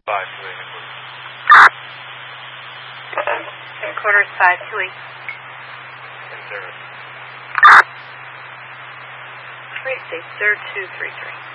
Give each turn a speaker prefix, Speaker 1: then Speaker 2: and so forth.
Speaker 1: 5, 2, 8,
Speaker 2: Headquarters 5, 2, 8.
Speaker 1: in service.
Speaker 2: Free State, 3rd 233.